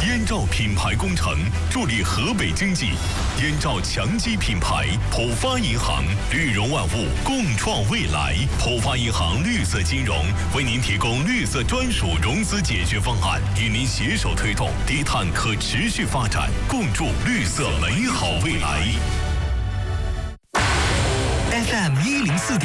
燕赵品牌工程助力河北经济，燕赵强基品牌，浦发银行，绿融万物，共创未来。浦发银行绿色金融为您提供绿色专属融资解决方案，与您携手推动低碳可持续发展，共筑绿色美好未来。FM 104.。